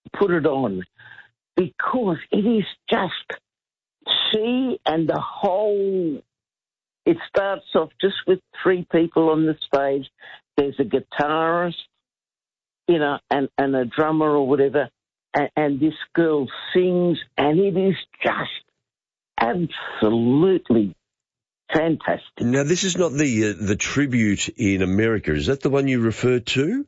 put it on because it is just and the whole. It starts off just with 3 people on the stage. There's a guitarist, and a drummer or whatever, and this girl sings, and it is just absolutely fantastic. Now, this is not the tribute in America. Is that the one you referred to?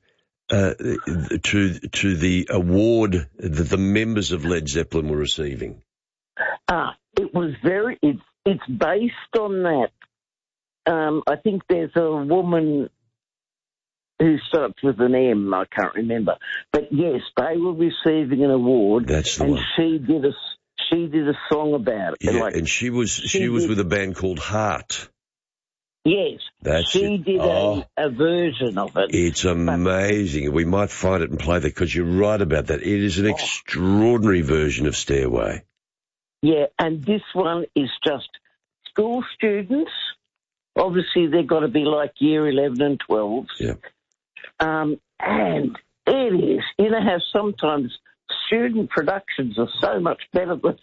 To the award that the members of Led Zeppelin were receiving? It was it's based on that. I think there's a woman who starts with an M, I can't remember. But yes, they were receiving an award. That's the one. She did a song about it. Yeah, and she was with a band called Heart. Yes, she did a version of it. It's amazing. We might find it and play that because you're right about that. It is an extraordinary version of Stairway. Yeah, and this one is just school students. Obviously, they've got to be like year 11 and 12. Yeah. And it is, how sometimes student productions are so much better than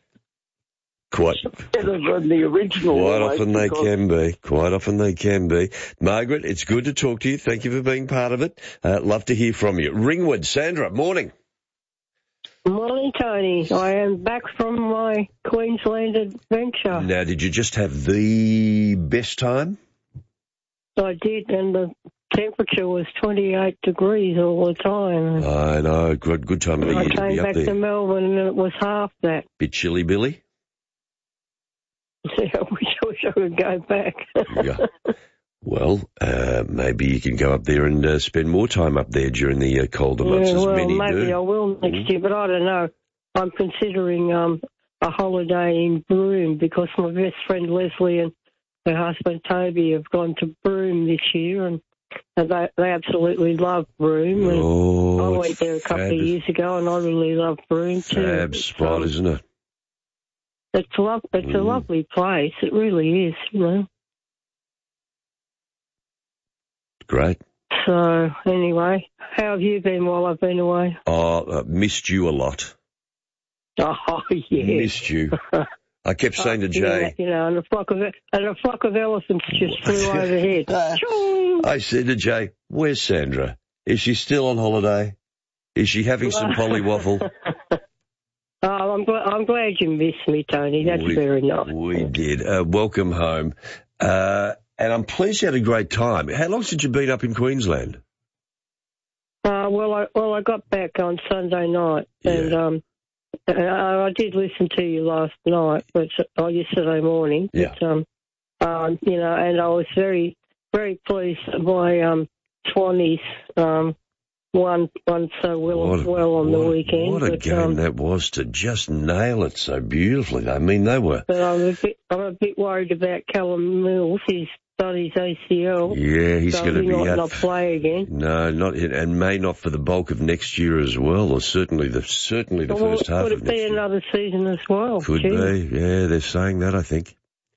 the original. Quite often they can be. Margaret, it's good to talk to you. Thank you for being part of it. Love to hear from you. Ringwood, Sandra, morning. Morning, Tony. I am back from my Queensland adventure. Now, did you just have the best time? I did, and the temperature was 28 degrees all the time. I know. Good time of the year to be up there. I came back to Melbourne and it was half that. Bit chilly, Billy? Yeah, I wish I could go back. Yeah. Well, maybe you can go up there and spend more time up there during the colder months, as many do. Maybe I will next year, but I don't know. I'm considering a holiday in Broome because my best friend Leslie and her husband Toby have gone to Broome this year, and they absolutely love Broome. I went there a couple of years ago, and I really love Broome too. Fab spot, isn't it? It's a lovely place. It really is, Great. So, anyway, how have you been while I've been away? Missed you a lot. Oh, yeah. Missed you. I kept saying to Jay... Yeah, and a flock of elephants just flew overhead. I said to Jay, where's Sandra? Is she still on holiday? Is she having some pollywaffle? Oh, I'm glad you missed me, Tony. That's very nice. We did. Welcome home. And I'm pleased you had a great time. How long since you've been up in Queensland? Well, I got back on Sunday night, and I did listen to you last night, yesterday morning. Yeah. But, and I was very, very pleased that my Swannies won so well on the weekend. What a game that was to just nail it so beautifully. I mean, they were. But I'm a bit worried about Callum Mills. He's done his ACL. Yeah, he's going to be out. Not play again. No, not yet, and may not for the bulk of next year as well, or certainly the first half of next year. Could it be another season as well? Could be. Yeah, they're saying that, I think.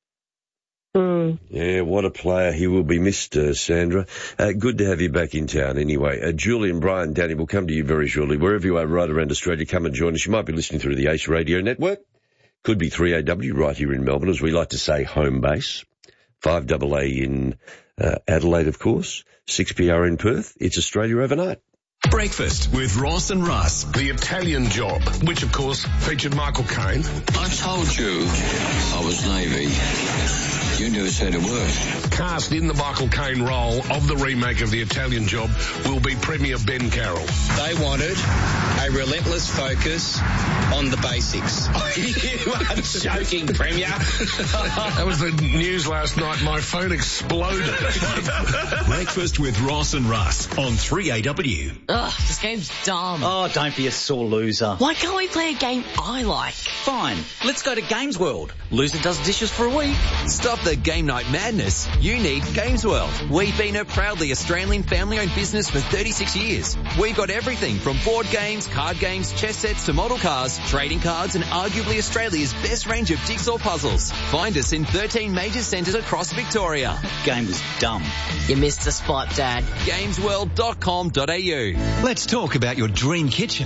Yeah, what a player. He will be missed, Sandra. Good to have you back in town anyway. Julie and Brian, Danny, will come to you very shortly. Wherever you are right around Australia, come and join us. You might be listening through the Ace Radio Network. Could be 3AW right here in Melbourne, as we like to say, home base. 5AA in Adelaide, of course. 6PR in Perth. It's Australia Overnight. Breakfast with Ross and Russ. The Italian Job, which of course featured Michael Caine. I told you I was Navy. You never said a word. Cast in the Michael Caine role of the remake of The Italian Job will be Premier Ben Carroll. They wanted a relentless focus on the basics. You are joking, Premier. That was the news last night. My phone exploded. Breakfast with Ross and Russ on 3AW. Ugh, this game's dumb. Oh, don't be a sore loser. Why can't we play a game I like? Fine, let's go to Games World. Loser does dishes for a week. Stop the game night madness. You need Games World. We've been a proudly Australian family-owned business for 36 years. We've got everything from board games, card games, chess sets to model cars, trading cards and arguably Australia's best range of jigsaw puzzles. Find us in 13 major centres across Victoria. Game was dumb. You missed the spot, Dad. Gamesworld.com.au. Let's talk about your dream kitchen.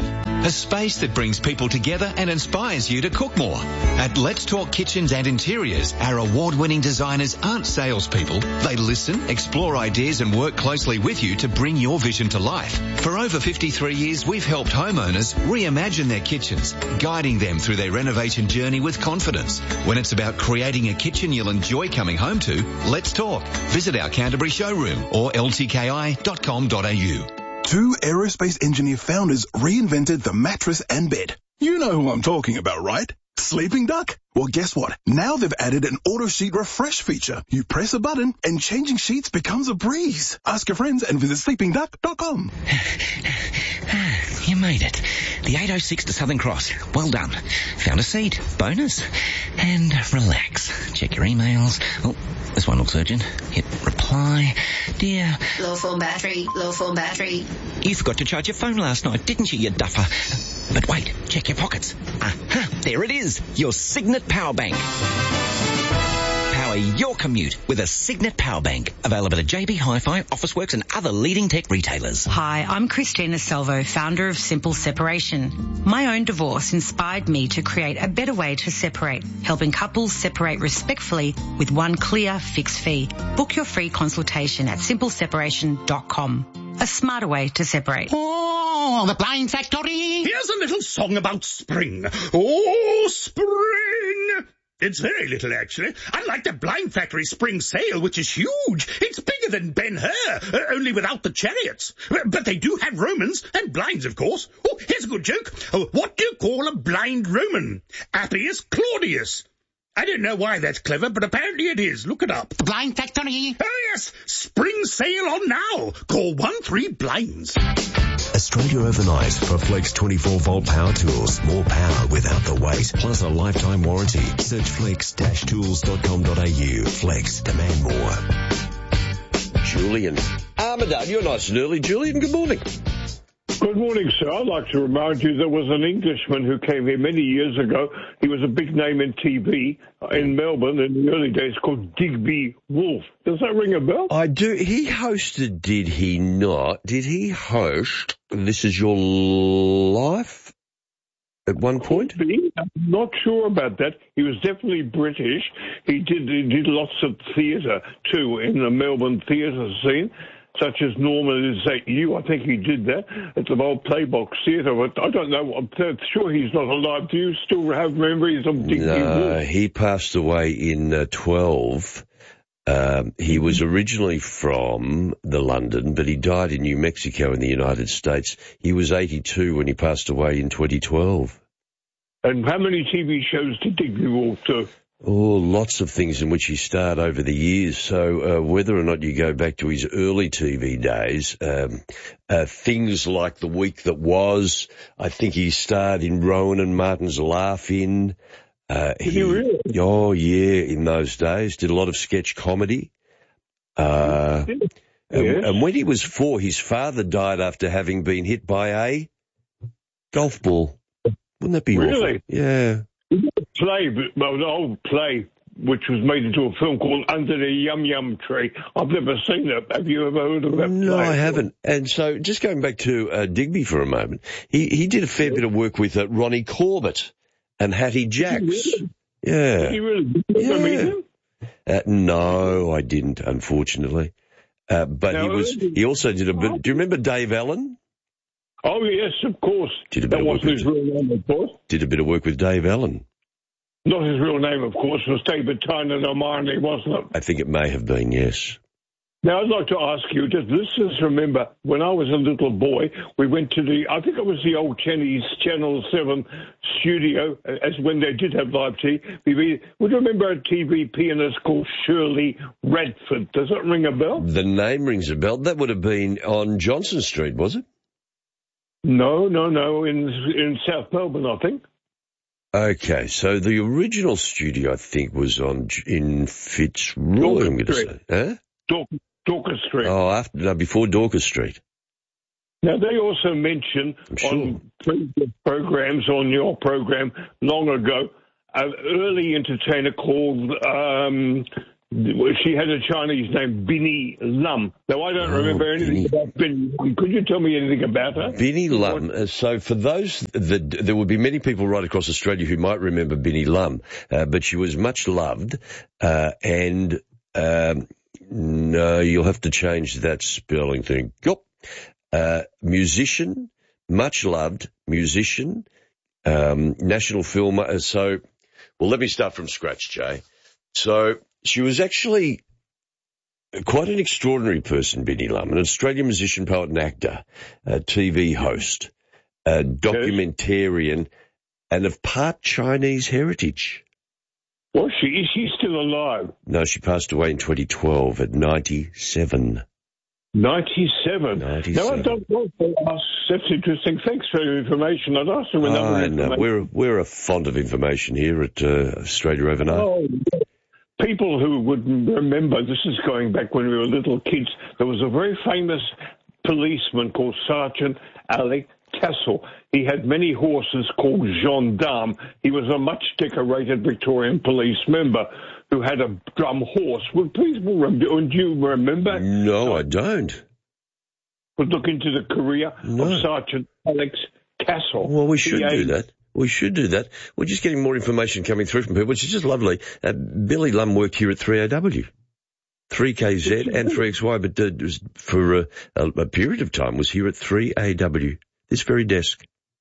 A space that brings people together and inspires you to cook more. At Let's Talk Kitchens and Interiors, our award-winning designers aren't salespeople. They listen, explore ideas and work closely with you to bring your vision to life. For over 53 years, we've helped homeowners reimagine their kitchens, guiding them through their renovation journey with confidence. When it's about creating a kitchen you'll enjoy coming home to, let's talk. Visit our Canterbury showroom or ltki.com.au. Two aerospace engineer founders reinvented the mattress and bed. You know who I'm talking about, right? Sleeping Duck? Well, guess what? Now they've added an auto sheet refresh feature. You press a button and changing sheets becomes a breeze. Ask your friends and visit sleepingduck.com. You made it. The 806 to Southern Cross. Well done. Found a seat. Bonus. And relax. Check your emails. Oh, this one looks urgent. Hit reply. Dear. Low phone battery. Low phone battery. You forgot to charge your phone last night, didn't you duffer? But wait, check your pockets. Aha, there it is. Your Signet Power Bank. Power your commute with a Signet Power Bank. Available at JB Hi-Fi, Officeworks and other leading tech retailers. Hi, I'm Christina Salvo, founder of Simple Separation. My own divorce inspired me to create a better way to separate, helping couples separate respectfully with one clear fixed fee. Book your free consultation at simpleseparation.com. A smarter way to separate. Oh, the Blind Factory! Here's a little song about spring. Oh, spring! It's very little, actually. Unlike the Blind Factory spring sale, which is huge. It's bigger than Ben-Hur, only without the chariots. But they do have Romans, and blinds, of course. Oh, here's a good joke. What do you call a blind Roman? Appius Claudius. I don't know why that's clever, but apparently it is. Look it up. The Blind Factory. Oh, yes. Spring sale on now. Call 13-BLINDS. Australia overnight for Flex 24-volt power tools. More power without the weight, plus a lifetime warranty. Search flex-tools.com.au. Flex, demand more. Julian Armadale, you're nice and early, Julian. Good morning. Good morning, sir. I'd like to remind you there was an Englishman who came here many years ago. He was a big name in TV in Melbourne in the early days, called Digby Wolf. Does that ring a bell? I do. He hosted, did he not? Did he host This Is Your Life at one point? I'm not sure about that. He was definitely British. He did lots of theatre, too, in the Melbourne theatre scene, such as Norman Is That You? I think he did that at the old Playbox Theatre. But I don't know. I'm sure he's not alive. Do you still have memories of Digby Wolf? No, he passed away in 12. He was originally from London, but he died in New Mexico in the United States. He was 82 when he passed away in 2012. And how many TV shows did Digby Wolf do? Oh, lots of things in which he starred over the years. So whether or not you go back to his early TV days, things like The Week That Was, I think he starred in Rowan and Martin's Laugh-In. Did he really? Oh, yeah, in those days. Did a lot of sketch comedy. Yes. And when he was 4, his father died after having been hit by a golf ball. Wouldn't that be really awful? Yeah. An old play, which was made into a film called Under the Yum Yum Tree. I've never seen it. Have you ever heard of that play? No, I haven't. And so just going back to Digby for a moment, he did a fair bit of work with Ronnie Corbett and Hattie Jacks. Really? Yeah. Did you really? Did you ever meet him? No, I didn't, unfortunately. But he also did a bit. Do you remember Dave Allen? Oh, yes, of course. That wasn't his real name, of course. Did a bit of work with Dave Allen. Not his real name, of course. It was David Tynan O'Malley, wasn't it? I think it may have been, yes. Now, I'd like to ask you, does listeners remember, when I was a little boy, we went to I think it was the old Cheney's Channel 7 studio, as when they did have live TV. Would you remember a TV pianist called Shirley Radford? Does that ring a bell? The name rings a bell. That would have been on Johnson Street, was it? No, in South Melbourne, I think. Okay, so the original studio, I think, was in Fitzroy. Dorcas Street. Oh, before Dorcas Street. Now, they also mentioned on previous programs, on your program long ago, an early entertainer called She had a Chinese name, Binny Lam. Now, I don't remember anything about Binny Lam. Could you tell me anything about her? Binny Lam. So for those, there would be many people right across Australia who might remember Binny Lam, but she was much loved, and no, you'll have to change that spelling thing. Musician, much loved musician, national film. So, well, let me start from scratch, Jay. So she was actually quite an extraordinary person, Binny Lam, an Australian musician, poet and actor, a TV host, a documentarian, and of part Chinese heritage. Was she? Is she still alive? No, she passed away in 2012 at 97. 97. No, I don't know. That's interesting. Thanks for your information. I'd ask you another information. We're fond of information here at Australia Overnight. Oh, people who would remember, this is going back when we were little kids, there was a very famous policeman called Sergeant Alec Castle. He had many horses called gendarme. He was a much decorated Victorian police member who had a drum horse. Would people do you remember? No, I don't. Would look into the career of Sergeant Alex Castle. Well, we should do that. We should do that. We're just getting more information coming through from people, which is just lovely. Billy Lum worked here at 3AW, 3KZ and 3XY, but for a period of time was here at 3AW, this very desk.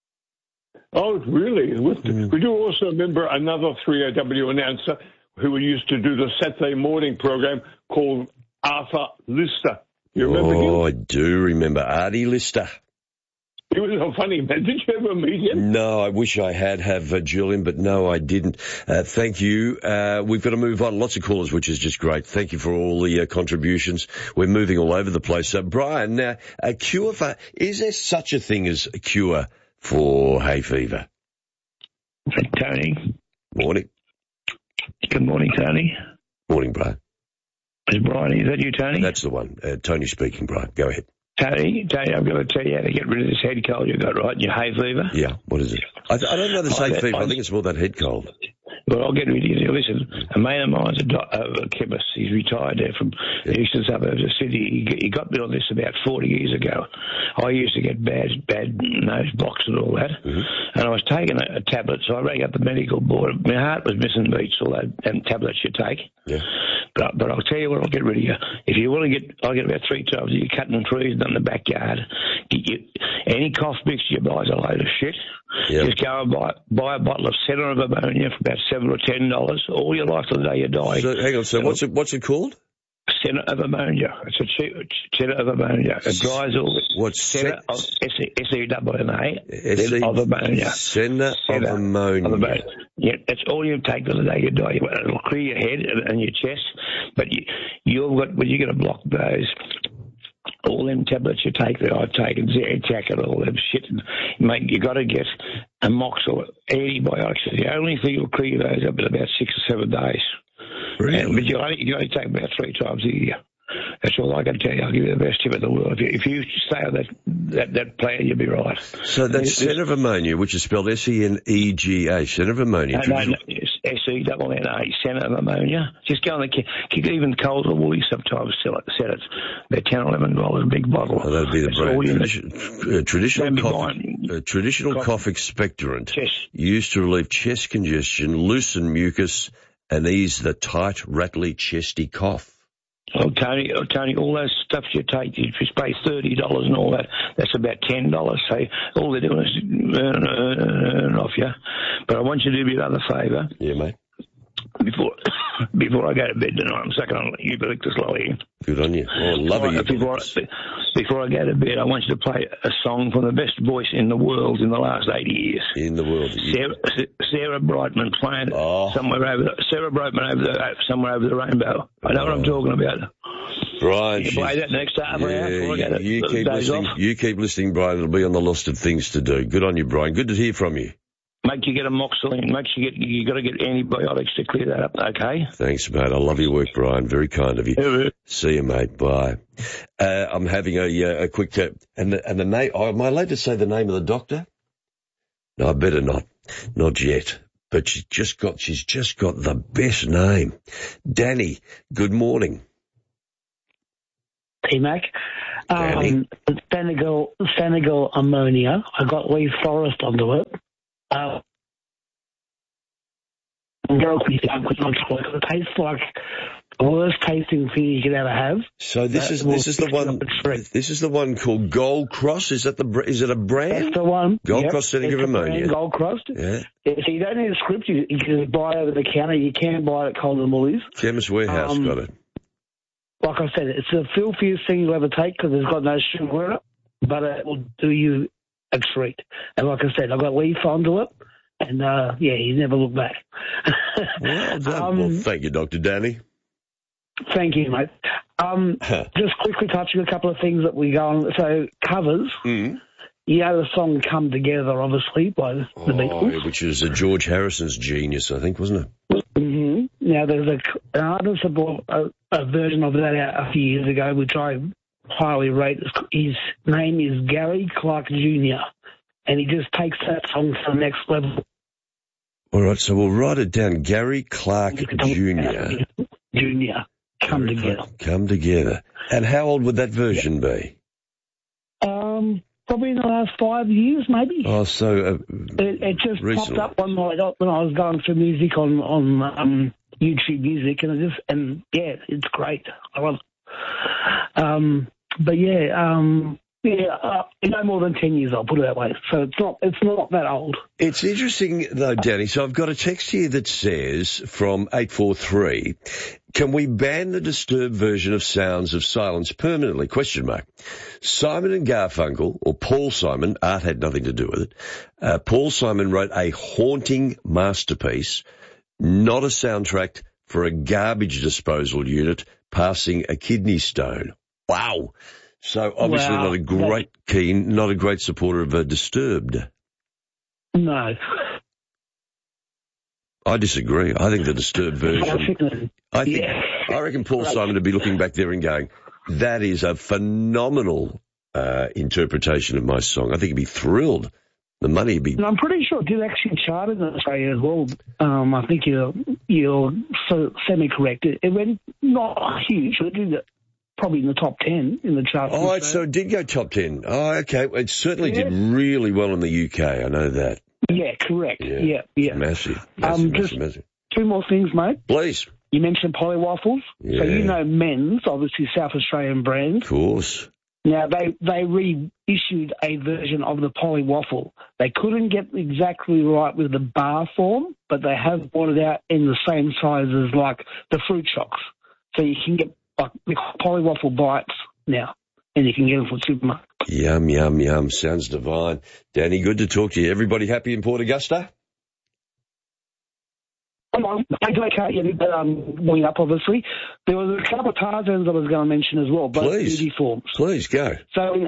Oh, really? Would you also remember another 3AW announcer who used to do the Saturday morning program called Arthur Lister? You remember him? Oh, I do remember Artie Lister. He was a funny man. Did you ever meet him? No, I wish I have, Julian, but no, I didn't. Thank you. We've got to move on. Lots of callers, which is just great. Thank you for all the contributions. We're moving all over the place. Brian, now, is there such a thing as a cure for hay fever? Tony. Morning. Good morning, Tony. Morning, Brian. Is that you, Tony? That's the one. Tony speaking, Brian. Go ahead. Tony, I've got to tell you how to get rid of this head cold you got, right? Your hay fever. Yeah, what is it? I don't know the hay fever. I think it's more that head cold. Well, I'll get rid of you. Listen, a mate of mine's a chemist. He's retired there from the eastern suburbs of Sydney. He got me on this about 40 years ago. I used to get bad nose blocks and all that. Mm-hmm. And I was taking a tablet, so I rang up the medical board. My heart was missing beats, all that tablets you take. Yeah. But I'll tell you what, I'll get rid of you. If you want to I'll get about 3 times. You're cutting trees in the backyard. Any cough mixture you buy is a load of shit. Yep. Just go and buy a bottle of Centre of Ammonia for about $7 or $10 all your life till the day you die. So, hang on, so what's it called? Centre of Ammonia. It's a Centre of Ammonia. It dries all. What's Centre of S-E-N-A of Ammonia. Centre of Ammonia. Yeah, that's all you take till the day you die. It'll clear your head and your chest, but when you get a block nose, all them tablets you take that I've taken, Zantac and all them shit, mate, you got to get amoxil, antibiotics. The only thing will clear those up in about 6 or 7 days. Really? But you only take them about 3 times a year. That's all I can tell you. I'll give you the best tip in the world. If you stay on that plan, you'll be right. So that's Centre of Ammonia, which is spelled S-E-N-E-G-A, Centre of Ammonia. No, S-E-N-N-A, Centre of Ammonia. Just go on even Coles or Woolies sometimes sell it. They're $10 or $11 a big bottle. Oh, that'd be the brand. Traditional cough expectorant used to relieve chest congestion, loosen mucus, and ease the tight, rattly, chesty cough. Oh, Tony, all those stuff you take, if you pay $30 and all that, that's about $10. So all they're doing is earn off you. But I want you to do me another favour. Yeah, mate. Before I go to bed tonight, I'm sucking on eucalyptus lolly. Good on you. Oh, love it. Before I go to bed, I want you to play a song from the best voice in the world in the last 80 years. In the world. Sarah Brightman playing somewhere over the rainbow. I know what I'm talking about. Brian, you play that next half hour before I go to you keep listening, Brian. It'll be on the list of things to do. Good on you, Brian. Good to hear from you. Make you get amoxicillin. You got to get antibiotics to clear that up. Okay. Thanks, mate. I love your work, Brian. Very kind of you. Yeah. See you, mate. Bye. I'm having a quick tap. And the name. Am I allowed to say the name of the doctor? No, I better not. Not yet. but she's just got the best name. Danny, good morning. T-Mac. Senegal ammonia. I got Lee Forest onto it. It tastes like the worst tasting thing you could ever have. So this is the one called Gold Cross. Is it a brand? That's the one. Gold Cross Senegal ammonia. Gold Cross. Yeah. So you don't need a script. You can buy it over the counter. You can buy it at Coles and Woolies. Chemist Warehouse got it. Like I said, it's the filthiest thing you'll ever take because it's got no sugar in it, but it will do you a treat. And like I said, I got Leaf onto it, and he never looked back. Well done. Well, thank you, Dr. Danny. Thank you, mate. Just quickly touching a couple of things that we go on. So covers. Mm. You know the song "Come Together," obviously by the Beatles, which is George Harrison's genius, I think, wasn't it? Mm-hmm. Now there's an artist that brought a version of that out a few years ago, which I highly rate. His name is Gary Clark Jr., and he just takes that song to the next level. All right, so we'll write it down. Gary Clark Jr. Jr. Come Together. Come Together. And how old would that version be? Probably in the last 5 years, maybe. Oh, so it just recently popped up one night when I was going through music on YouTube Music, and it's great. I love it. No more than 10 years, I'll put it that way. So it's not that old. It's interesting, though, Danny. So I've got a text here that says, from 843, can we ban the Disturbed version of Sounds of Silence permanently? ? Simon and Garfunkel, or Paul Simon, art had nothing to do with it. Paul Simon wrote a haunting masterpiece, not a soundtrack for a garbage disposal unit passing a kidney stone. Wow. So obviously not a great supporter of Disturbed. No. I disagree. I think the Disturbed version. I reckon Paul Simon would be looking back there and going, that is a phenomenal interpretation of my song. I think he'd be thrilled. The money would be. And I'm pretty sure it did actually chart in Australia as well. I think you're semi-correct. It went not huge, but it did probably in the top 10 in the chart. Oh, so it did go top 10. Oh, okay. It certainly did really well in the UK. I know that. Yeah, correct. Yeah. Massive. Two more things, mate. Please. You mentioned Polly Waffles. Yeah. So you know Men's, obviously South Australian brand. Of course. Now, they reissued a version of the Polly Waffle. They couldn't get exactly right with the bar form, but they have brought it out in the same size as, like, the Fruit Shocks. So you can get Polly Waffle bites now, and you can get them from the supermarket. Yum, yum, yum. Sounds divine. Danny, good to talk to you. Everybody happy in Port Augusta? Going up, obviously. There was a couple of Tarzans I was going to mention as well, both beauty forms. Please, go. So in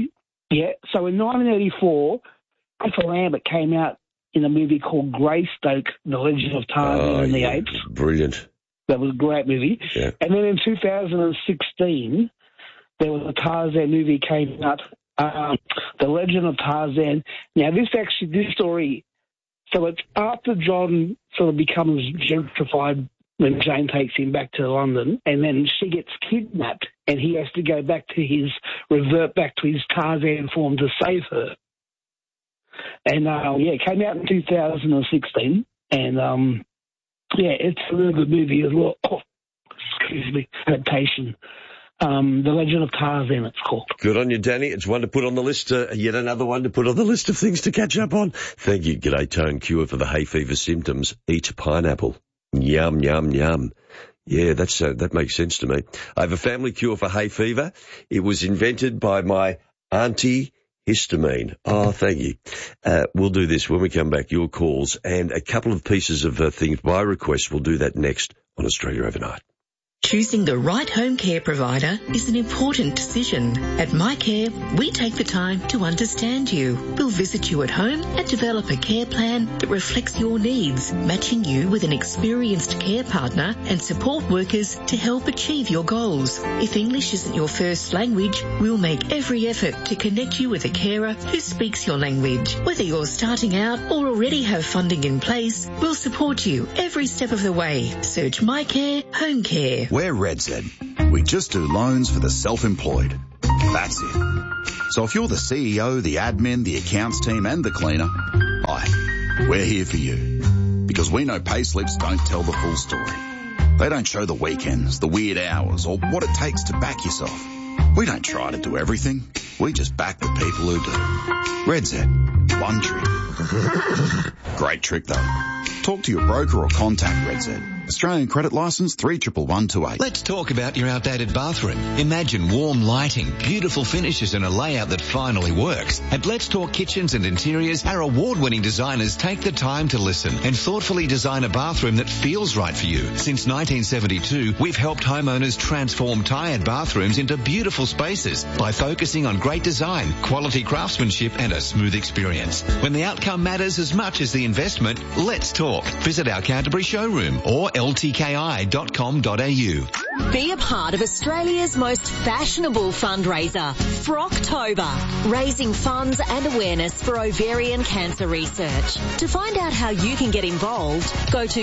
1984, Christopher Lambert came out in a movie called Greystoke, The Legend of Tarzan and the Apes. Brilliant. That was a great movie. Yeah. And then in 2016, there was a Tarzan movie came out, The Legend of Tarzan. Now, this story, so it's after John sort of becomes gentrified when Jane takes him back to London, and then she gets kidnapped, and he has to revert back to his Tarzan form to save her. And, it came out in 2016, and, it's a really good movie as well. Adaptation. The Legend of Tarzan, it's called. Good on you, Danny. It's one to put on the list, yet another one to put on the list of things to catch up on. Thank you. G'day, Tone. Cure for the hay fever symptoms. Eat pineapple. Yum, yum, yum. Yeah, that makes sense to me. I have a family cure for hay fever. It was invented by my auntie Histamine. Oh, thank you. We'll do this when we come back, your calls, and a couple of pieces of things by request. We'll do that next on Australia Overnight. Choosing the right home care provider is an important decision. At MyCare, we take the time to understand you. We'll visit you at home and develop a care plan that reflects your needs, matching you with an experienced care partner and support workers to help achieve your goals. If English isn't your first language, we'll make every effort to connect you with a carer who speaks your language. Whether you're starting out or already have funding in place, we'll support you every step of the way. Search MyCare Home Care. We're RedZ. We just do loans for the self-employed. That's it. So if you're the CEO, the admin, the accounts team and the cleaner, hi, we're here for you. Because we know payslips don't tell the full story. They don't show the weekends, the weird hours, or what it takes to back yourself. We don't try to do everything. We just back the people who do. RedZ. One trick. Great trick though. Talk to your broker or contact RedZ. Australian credit licence 311128. Let's talk about your outdated bathroom. Imagine warm lighting, beautiful finishes and a layout that finally works. At Let's Talk Kitchens and Interiors, our award-winning designers take the time to listen and thoughtfully design a bathroom that feels right for you. Since 1972, we've helped homeowners transform tired bathrooms into beautiful spaces by focusing on great design, quality craftsmanship and a smooth experience. When the outcome matters as much as the investment, let's talk. Visit our Canterbury showroom or ltki.com.au. Be a part of Australia's most fashionable fundraiser, Frocktober, raising funds and awareness for ovarian cancer research. To find out how you can get involved, go to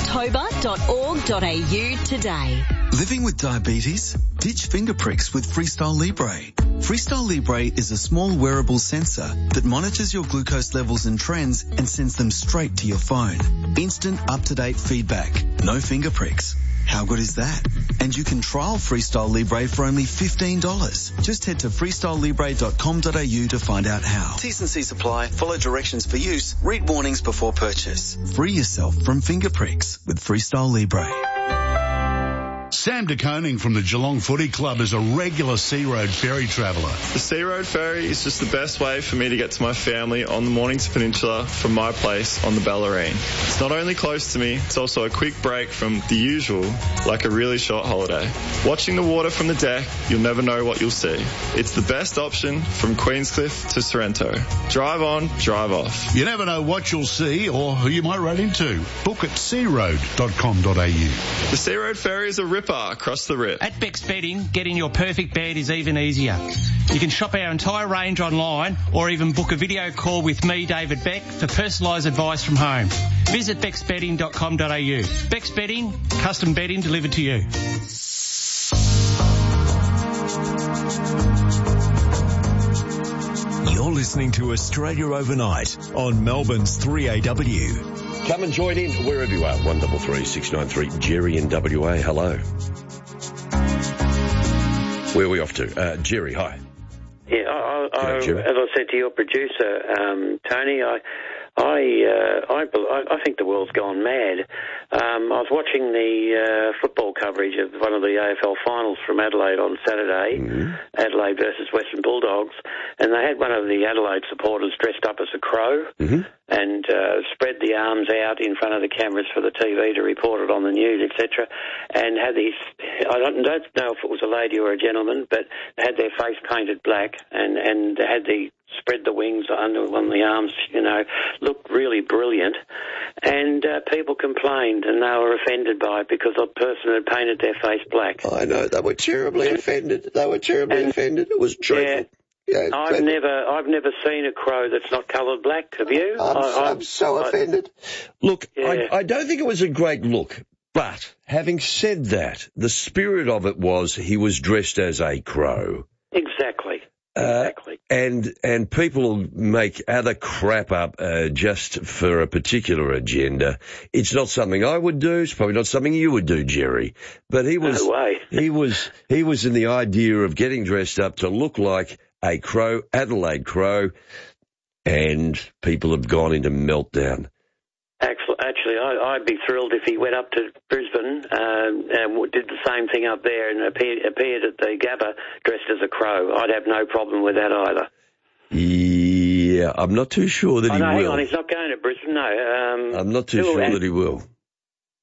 frocktober.org.au today. Living with diabetes? Ditch finger pricks with Freestyle Libre. Freestyle Libre is a small wearable sensor that monitors your glucose levels and trends and sends them straight to your phone. Instant up-to-date feedback. No finger pricks. How good is that? And you can trial Freestyle Libre for only $15. Just head to freestylelibre.com.au to find out how. T's and C's apply. Follow directions for use. Read warnings before purchase. Free yourself from finger pricks with Freestyle Libre. Sam de Koning from the Geelong Footy Club is a regular Sea Road ferry traveller. The Sea Road ferry is just the best way for me to get to my family on the Mornington Peninsula from my place on the Bellarine. It's not only close to me, it's also a quick break from the usual, like a really short holiday. Watching the water from the deck, you'll never know what you'll see. It's the best option from Queenscliff to Sorrento. Drive on, drive off. You never know what you'll see or who you might run into. Book at searoad.com.au. The Sea Road ferry is a ripper across the rip. At Beck's Bedding, getting your perfect bed is even easier. You can shop our entire range online or even book a video call with me, David Beck, for personalised advice from home. Visit becksbedding.com.au. Beck's Bedding, custom bedding delivered to you. You're listening to Australia Overnight on Melbourne's 3AW. Come and join in wherever you are. 133 693 Jerry in WA. Hello. Where are we off to? Jerry, hi. Yeah, Jerry. as I said to your producer, Tony, I think the world's gone mad. I was watching the football coverage of one of the AFL finals from Adelaide on Saturday, Adelaide versus Western Bulldogs, and they had one of the Adelaide supporters dressed up as a crow and spread the arms out in front of the cameras for the TV to report it on the news, etc. And had these, I don't know if it was a lady or a gentleman, but they had their face painted black and had the spread the wings under one of the arms, looked really brilliant. And people complained and they were offended by it because the person had painted their face black. I know, they were terribly offended. It was dreadful. Yeah, I've never seen a crow that's not coloured black. Have you? I'm so offended. Look, yeah. I don't think it was a great look. But having said that, the spirit of it was he was dressed as a crow. Exactly. And people make other crap up just for a particular agenda. It's not something I would do. It's probably not something you would do, Jerry. But he was, no way. he was in the idea of getting dressed up to look like a crow, Adelaide crow, and people have gone into meltdown. Actually, I'd be thrilled if he went up to Brisbane and did the same thing up there and appeared at the Gabba dressed as a crow. I'd have no problem with that either. Yeah, I'm not too sure that he will. Hang on, he's not going to Brisbane, no. I'm not too sure that he will.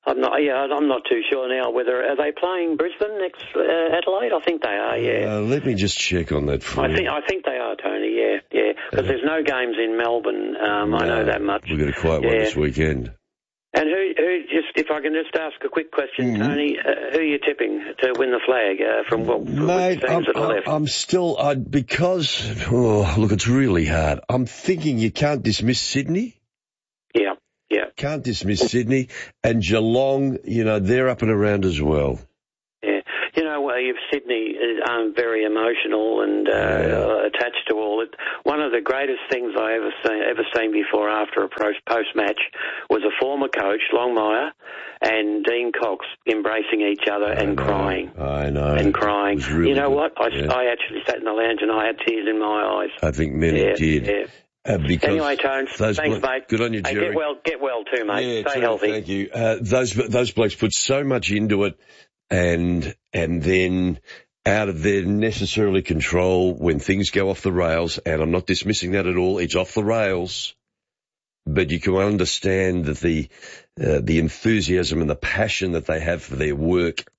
I'm not too sure now whether are they playing Brisbane next Adelaide. I think they are. Yeah. Let me just check on that for you. I think they are, Tony. Yeah. Because there's no games in Melbourne. I know that much. We've got a quiet one this weekend. And who? If I can just ask a quick question, Tony, who are you tipping to win the flag from what Mate, teams that are left? I'm still look, it's really hard. I'm thinking you can't dismiss Sydney. Yeah. Can't dismiss Sydney and Geelong. They're up and around as well. Yeah, if Sydney is very emotional and attached to all it. One of the greatest things I ever seen before after a post match was a former coach, Longmire, and Dean Cox embracing each other and crying. I know. And crying. Really you know what? I actually sat in the lounge and I had tears in my eyes. I think many did. Yeah. Anyway, Tones, thanks, mate. Good on you, Jerry. Get well too, mate. Yeah, Stay healthy. Thank you. Those blokes put so much into it, and then out of their necessarily control when things go off the rails. And I'm not dismissing that at all. It's off the rails, but you can understand that the enthusiasm and the passion that they have for their work,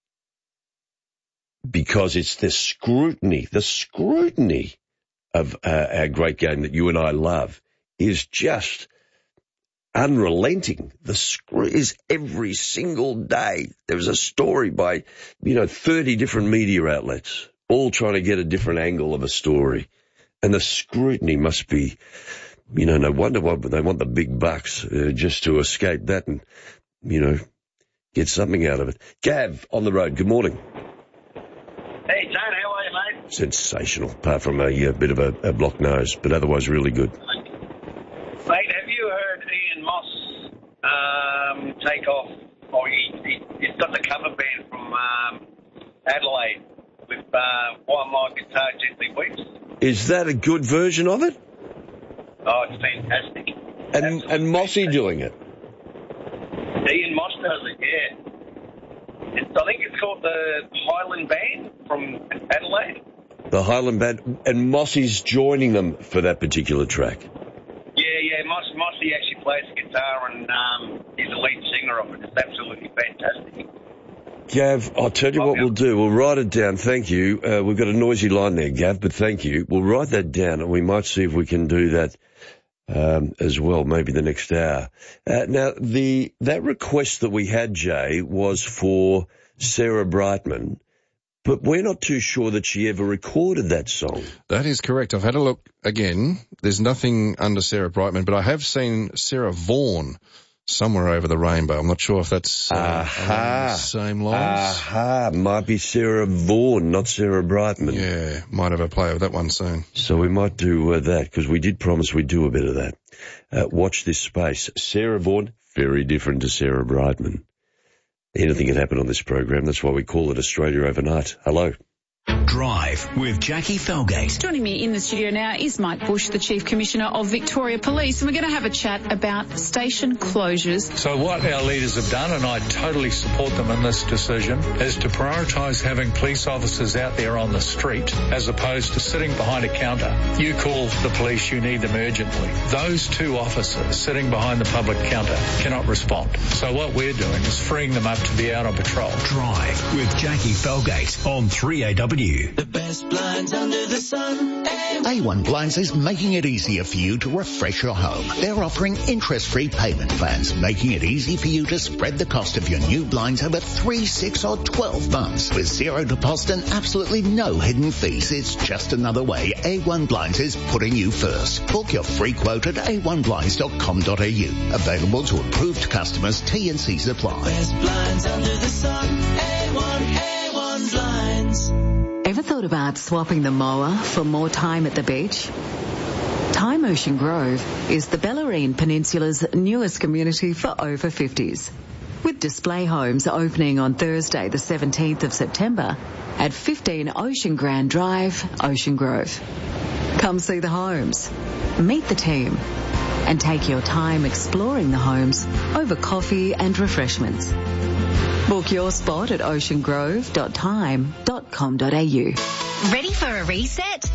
because it's the scrutiny of our great game that you and I love is just unrelenting. The screw is every single day. There was a story by, 30 different media outlets, all trying to get a different angle of a story. And the scrutiny must be, no wonder why they want the big bucks just to escape that and, get something out of it. Gav on the road. Good morning. Hey, John, how are you, mate? Sensational, apart from a bit of a blocked nose, but otherwise really good. Mate, have you heard Ian Moss take off? Or he's got the cover band from Adelaide with Why My Guitar Gently Weeps. Is that a good version of it? Oh, it's fantastic. And Mossy doing it? Ian Moss does it, yeah. I think it's called the Highland Band from Adelaide. The Highland Band, and Mossy's joining them for that particular track. Yeah, Mossy actually plays the guitar and he's the lead singer of it. It's absolutely fantastic. Gav, I'll tell you what we'll do. We'll write it down. Thank you. We've got a noisy line there, Gav, but thank you. We'll write that down and we might see if we can do that as well, maybe the next hour. Now, that request that we had, Jay, was for Sarah Brightman, but we're not too sure that she ever recorded that song. That is correct. I've had a look again. There's nothing under Sarah Brightman, but I have seen Sarah Vaughan somewhere over the rainbow. I'm not sure if that's along the same lines. Might be Sarah Vaughan, not Sarah Brightman. Yeah, might have a play with that one soon. So we might do that, because we did promise we'd do a bit of that. Watch this space. Sarah Vaughan, very different to Sarah Brightman. Anything can happen on this program. That's why we call it Australia Overnight. Hello. Drive with Jackie Felgate. Joining me in the studio now is Mike Bush, the Chief Commissioner of Victoria Police, and we're going to have a chat about station closures. So what our leaders have done, and I totally support them in this decision, is to prioritise having police officers out there on the street as opposed to sitting behind a counter. You call the police, you need them urgently. Those two officers sitting behind the public counter cannot respond. So what we're doing is freeing them up to be out on patrol. Drive with Jackie Felgate on 3AW. The best blinds under the sun. A1 Blinds is making it easier for you to refresh your home. They're offering interest-free payment plans, making it easy for you to spread the cost of your new blinds over 3, 6 or 12 months. With zero deposit and absolutely no hidden fees, it's just another way A1 Blinds is putting you first. Book your free quote at a1blinds.com.au. Available to approved customers, T&Cs apply. Best blinds under the sun. A1 Blinds. Ever thought about swapping the mower for more time at the beach? Time Ocean Grove is the Bellarine Peninsula's newest community for over 50s. With display homes opening on Thursday the 17th of September at 15 Ocean Grand Drive, Ocean Grove. Come see the homes, meet the team, and take your time exploring the homes over coffee and refreshments. Book your spot at oceangrove.time.com.au. Ready for a reset?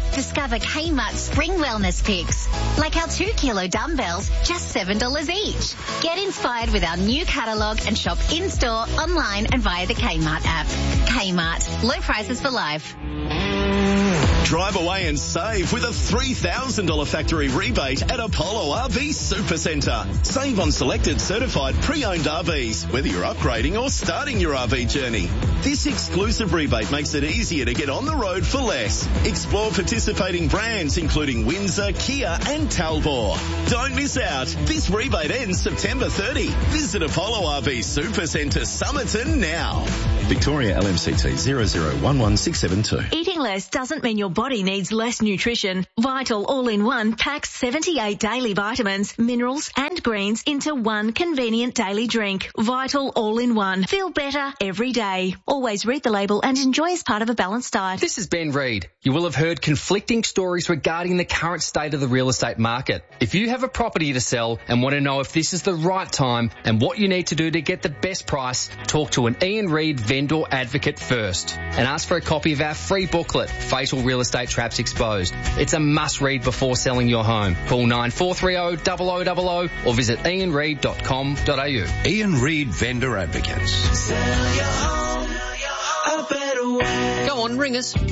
Discover Kmart Spring Wellness Picks, like our 2 kilo dumbbells, just $7 each. Get inspired with our new catalogue and shop in-store, online and via the Kmart app. Kmart, low prices for life. Drive away and save with a $3,000 factory rebate at Apollo RV Supercentre. Save on selected certified pre-owned RVs, whether you're upgrading or starting your RV journey. This exclusive rebate makes it easier to get on the road for less. Explore participating brands including Windsor, Kia and Talbot. Don't miss out. This rebate ends September 30. Visit Apollo RV Supercentre Somerton now. Victoria LMCT 0011672. Eating less doesn't mean your body needs less nutrition. Vital All-in-One packs 78 daily vitamins, minerals and greens into one convenient daily drink. Vital All-in-One. Feel better every day. Always read the label and enjoy as part of a balanced diet. This is Ben Reid. You will have heard conflicting stories regarding the current state of the real estate market. If you have a property to sell and want to know if this is the right time and what you need to do to get the best price, talk to an Ian Reid vendor advocate first and ask for a copy of our free booklet, Fatal Real Estate Traps Exposed. It's a must-read before selling your home. Call 9430 0000 or visit ianreid.com.au. Ian Reid Vendor Advocates. Sell your home a better way. Go on, ring us.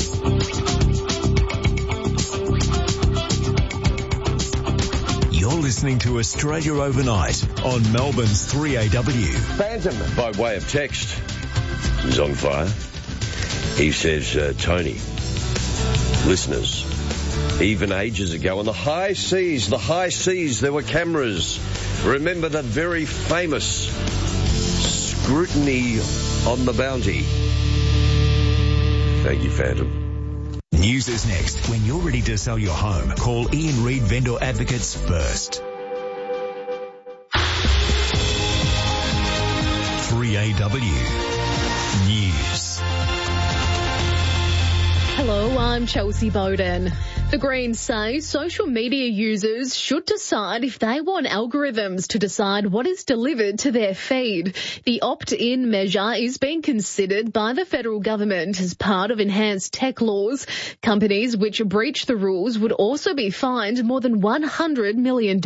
You're listening to Australia Overnight on Melbourne's 3AW. Phantom, by way of text, is on fire. He says, Tony, listeners, even ages ago on the high seas, there were cameras. Remember that very famous scrutiny on the Bounty. Thank you, Phantom. News is next. When you're ready to sell your home, call Ian Reid Vendor Advocates first. 3AW News. Hello, I'm Chelsea Bowden. The Greens say social media users should decide if they want algorithms to decide what is delivered to their feed. The opt-in measure is being considered by the federal government as part of enhanced tech laws. Companies which breach the rules would also be fined more than $100 million.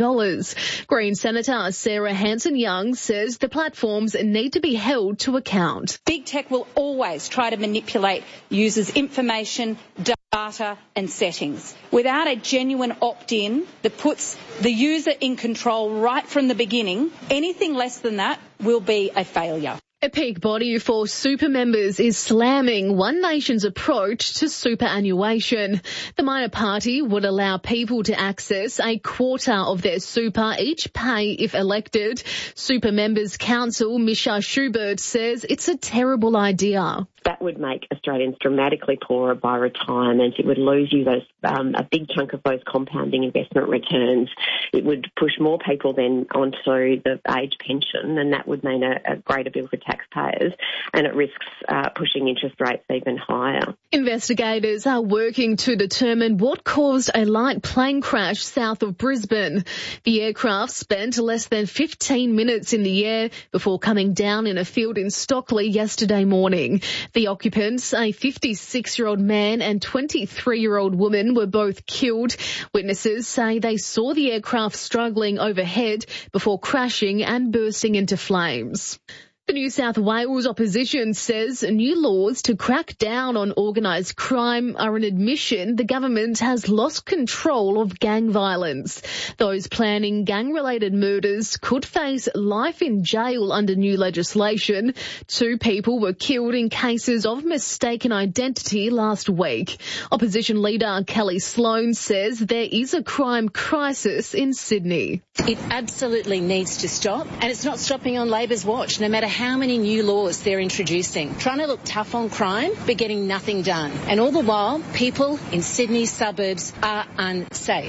Green Senator Sarah Hanson-Young says the platforms need to be held to account. Big tech will always try to manipulate users' information, data and settings. Without a genuine opt-in that puts the user in control right from the beginning, anything less than that will be a failure. A peak body for super members is slamming One Nation's approach to superannuation. The minor party would allow people to access a quarter of their super each pay if elected. Super Members Council Misha Schubert says it's a terrible idea. That would make Australians dramatically poorer by retirement. It would lose you those a big chunk of those compounding investment returns. It would push more people then onto the age pension, and that would mean a greater bill for taxpayers, and it risks pushing interest rates even higher. Investigators are working to determine what caused a light plane crash south of Brisbane. The aircraft spent less than 15 minutes in the air before coming down in a field in Stockley yesterday morning. The occupants, a 56-year-old man and 23-year-old woman, were both killed. Witnesses say they saw the aircraft struggling overhead before crashing and bursting into flames. The New South Wales opposition says new laws to crack down on organised crime are an admission the government has lost control of gang violence. Those planning gang-related murders could face life in jail under new legislation. 2 people were killed in cases of mistaken identity last week. Opposition leader Kelly Sloan says there is a crime crisis in Sydney. It absolutely needs to stop, and it's not stopping on Labor's watch, no matter how many new laws they're introducing. Trying to look tough on crime, but getting nothing done. And all the while, people in Sydney's suburbs are unsafe.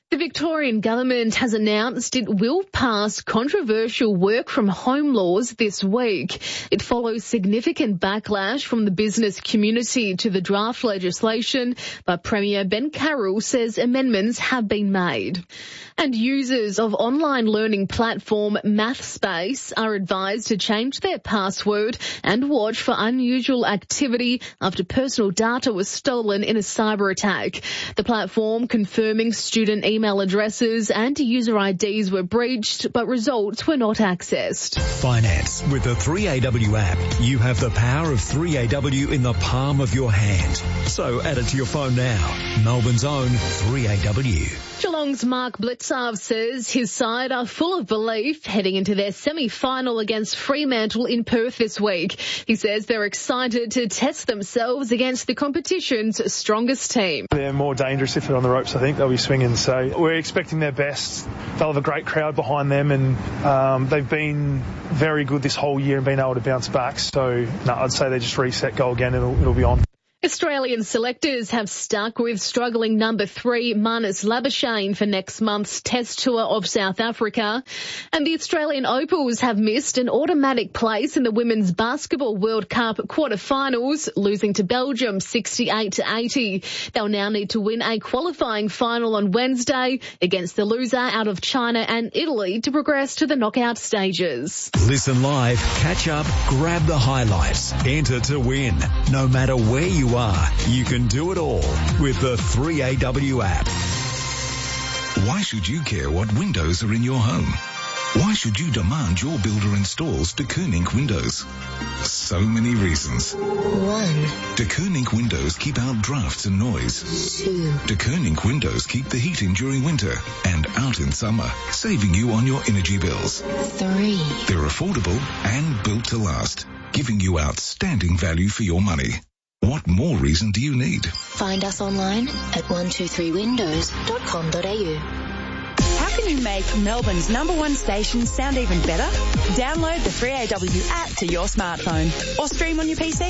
The Victorian government has announced it will pass controversial work from home laws this week. It follows significant backlash from the business community to the draft legislation, but Premier Ben Carroll says amendments have been made. And users of online learning platform MathSpace are advised to change their password and watch for unusual activity after personal data was stolen in a cyber attack. The platform confirming student email addresses and user IDs were breached, but results were not accessed. Finance. With the 3AW app, you have the power of 3AW in the palm of your hand. So add it to your phone now. Melbourne's own 3AW. Geelong's Mark Blicavs says his side are full of belief heading into their semi-final against Fremantle in Perth this week. He says they're excited to test themselves against the competition's strongest team. They're more dangerous if they're on the ropes. I think they'll be swinging, so we're expecting their best. They'll have a great crowd behind them, and they've been very good this whole year and been able to bounce back. So I'd say they just reset, go again, it'll be on. Australian selectors have stuck with struggling number 3 Marnus Labuschagne for next month's Test tour of South Africa. And the Australian Opals have missed an automatic place in the Women's Basketball World Cup quarterfinals, losing to Belgium 68-80. They'll now need to win a qualifying final on Wednesday against the loser out of China and Italy to progress to the knockout stages. Listen live, catch up, grab the highlights, enter to win. No matter where you are, you can do it all with the 3AW app. Why should you care what windows are in your home? Why should you demand your builder installs De Koning windows? So many reasons. 1. De Koning windows keep out drafts and noise. 2. De Koning windows keep the heat in during winter and out in summer, saving you on your energy bills. 3. They're affordable and built to last, giving you outstanding value for your money. What more reason do you need? Find us online at 123windows.com.au. How can you make Melbourne's #1 station sound even better? Download the 3AW app to your smartphone or stream on your PC.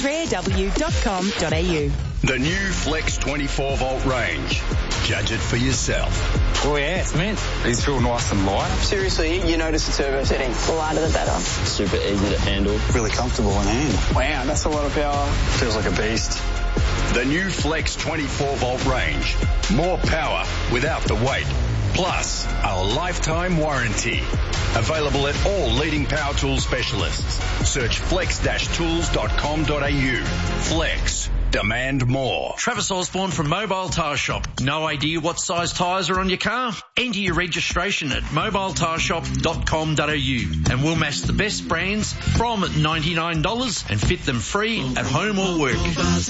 3aw.com.au. The new Flex 24-volt range. Judge it for yourself. Oh yeah, it's mint. These feel nice and light. Seriously, you notice the turbo setting. The lighter the better. Super easy to handle. Really comfortable in hand. Wow, that's a lot of power. Feels like a beast. The new Flex 24-volt range. More power without the weight. Plus, a lifetime warranty. Available at all leading power tool specialists. Search flex-tools.com.au. Flex. Demand more. Travis Osborne from Mobile Tyre Shop. No idea what size tyres are on your car? Enter your registration at mobiletyresshop.com.au and we'll match the best brands from $99 and fit them free at home or work.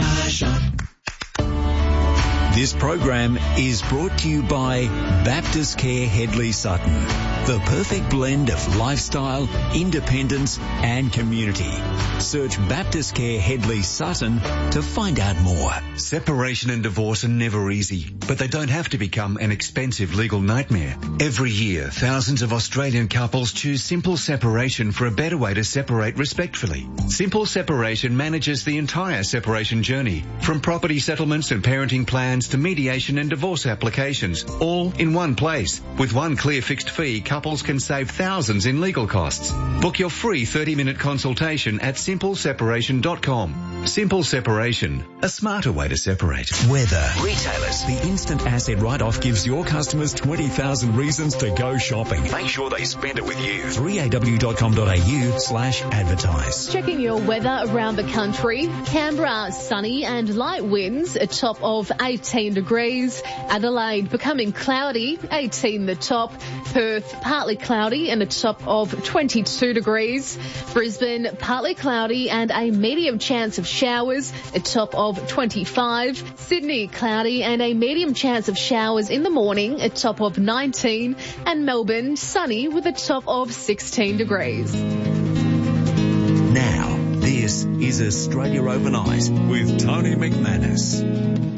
This program is brought to you by Baptist Care Hedley Sutton. The perfect blend of lifestyle, independence and community. Search Baptist Care Hedley Sutton to find out more. Separation and divorce are never easy, but they don't have to become an expensive legal nightmare. Every year, thousands of Australian couples choose Simple Separation for a better way to separate respectfully. Simple Separation manages the entire separation journey, from property settlements and parenting plans to mediation and divorce applications, all in one place. With one clear fixed fee, couples can save thousands in legal costs. Book your free 30-minute consultation at simpleseparation.com. Simple Separation, a smarter way to separate. Weather. Retailers. The instant asset write-off gives your customers 20,000 reasons to go shopping. Make sure they spend it with you. 3aw.com.au/advertise. Checking your weather around the country. Canberra, sunny and light winds, a top of 18 degrees. Adelaide becoming cloudy, 18 the top. Perth, partly cloudy and a top of 22 degrees. Brisbane, partly cloudy and a medium chance of showers, a top of 25. Sydney, cloudy and a medium chance of showers in the morning, a top of 19. And Melbourne, sunny with a top of 16 degrees. Now, this is Australia Overnight with Tony McManus.